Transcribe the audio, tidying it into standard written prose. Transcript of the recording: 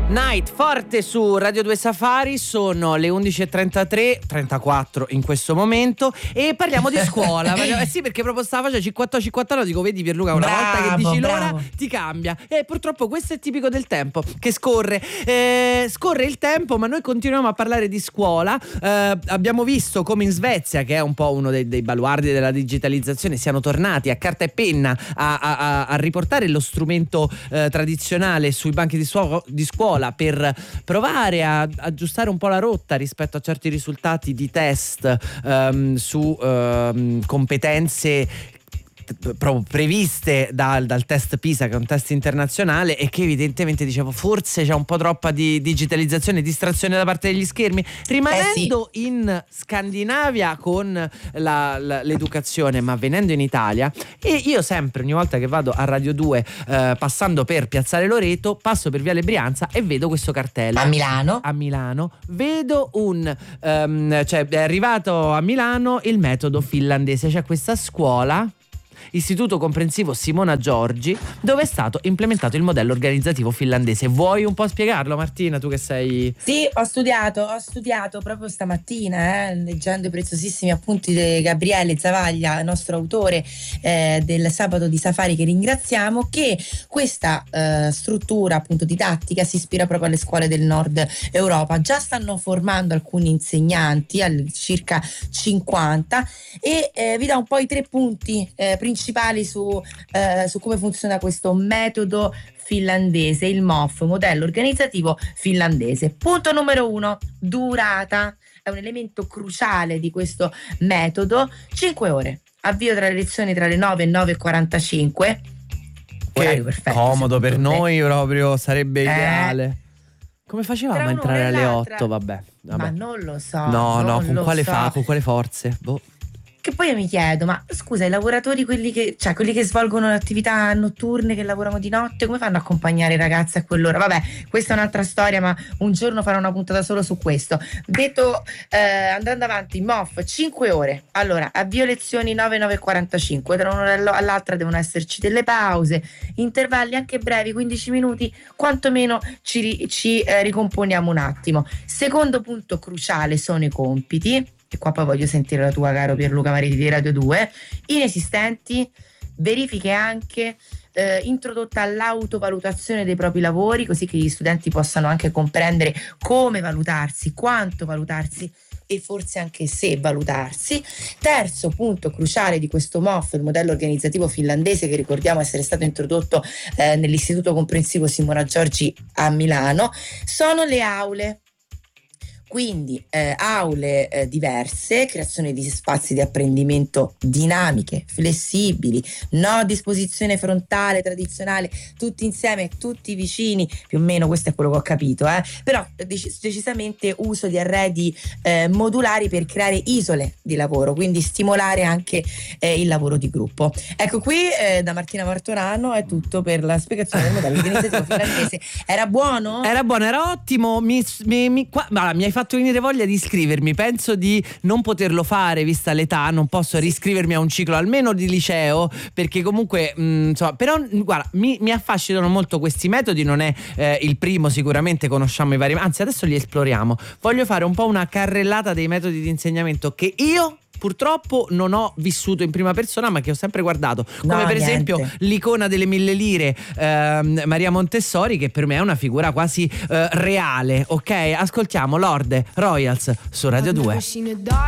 Night forte su Radio 2 Safari, sono le 11:33, 34 in questo momento, e parliamo di scuola. Sì, perché proprio stava facendo 50-50, dico, vedi Pierluca, una volta che dici l'ora ti cambia, e purtroppo questo è tipico del tempo che scorre il tempo, ma noi continuiamo a parlare di scuola. Abbiamo visto come in Svezia, che è un po' uno dei baluardi della digitalizzazione, siano tornati a carta e penna a riportare lo strumento tradizionale sui banchi di scuola per provare a aggiustare un po' la rotta rispetto a certi risultati di test su competenze proprio previste dal test PISA, che è un test internazionale, e che evidentemente, dicevo, forse c'è un po' troppa di digitalizzazione e distrazione da parte degli schermi, rimanendo in Scandinavia con l'educazione, ma venendo in Italia. E io sempre, ogni volta che vado a Radio 2, passando per Piazzale Loreto, passo per Viale Brianza e vedo questo cartello. A Milano vedo cioè è arrivato a Milano il metodo finlandese. C'è questa scuola, Istituto Comprensivo Simona Giorgi, dove è stato implementato il modello organizzativo finlandese. Vuoi un po' spiegarlo, Martina, tu che sei? Sì, ho studiato proprio stamattina, leggendo i preziosissimi appunti di Gabriele Zavaglia, nostro autore del Sabato di Safari, che ringraziamo, che questa struttura appunto didattica si ispira proprio alle scuole del nord Europa. Già stanno formando alcuni insegnanti, circa 50, e vi dà un po' i 3 punti principali su come funziona questo metodo finlandese, il MOF, modello organizzativo finlandese. Punto numero 1, durata. È un elemento cruciale di questo metodo. 5 ore. Avvio tra le lezioni tra le 9 e 9:45. Che perfetto, comodo per noi, proprio sarebbe ideale. Come facevamo a entrare alle 8? Vabbè. Ma non lo so. No, con quale forze? Boh. Che poi io mi chiedo, ma scusa, i lavoratori, quelli che svolgono attività notturne, che lavorano di notte, come fanno a accompagnare i ragazzi a quell'ora? Vabbè, questa è un'altra storia, ma un giorno farò una puntata solo su questo. Detto, andando avanti, MOF, 5 ore. Allora, avvio lezioni 9:45, tra un'ora all'altra devono esserci delle pause, intervalli anche brevi, 15 minuti, quantomeno ci ricomponiamo un attimo. Secondo punto cruciale sono i compiti. E qua poi voglio sentire la tua, caro Pierluca Mariti di Radio 2. Inesistenti, verifiche anche, introdotta l'autovalutazione dei propri lavori, così che gli studenti possano anche comprendere come valutarsi, quanto valutarsi e forse anche se valutarsi. Terzo punto cruciale di questo MOF, il modello organizzativo finlandese, che ricordiamo essere stato introdotto nell'Istituto Comprensivo Simona Giorgi a Milano, sono le aule. Quindi aule diverse, creazione di spazi di apprendimento dinamiche, flessibili, no disposizione frontale tradizionale, tutti insieme, tutti vicini, più o meno questo è quello che ho capito, però decisamente uso di arredi modulari per creare isole di lavoro, quindi stimolare anche il lavoro di gruppo. Ecco, qui da Martina Martorano è tutto per la spiegazione del modello organizzativo finlandese. Era buono? Era ottimo. Mi hai fatto venire voglia di iscrivermi. Penso di non poterlo fare vista l'età, non posso riscrivermi a un ciclo almeno di liceo, perché comunque insomma, però guarda, mi affascinano molto questi metodi. Non è il primo, sicuramente conosciamo i vari, anzi adesso li esploriamo. Voglio fare un po' una carrellata dei metodi di insegnamento che io purtroppo non ho vissuto in prima persona, ma che ho sempre guardato, come per esempio l'icona delle 1000 lire, Maria Montessori, che per me è una figura quasi reale. Ok, ascoltiamo Lorde Royals su Radio 2.